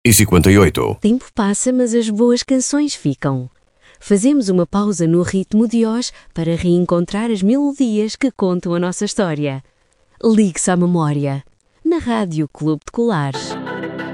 158. Tempo passa, mas as boas canções ficam. Fazemos uma pausa no ritmo de hoje para reencontrar as melodias que contam a nossa história. Ligue-se à memória. Na Rádio Clube de Colares.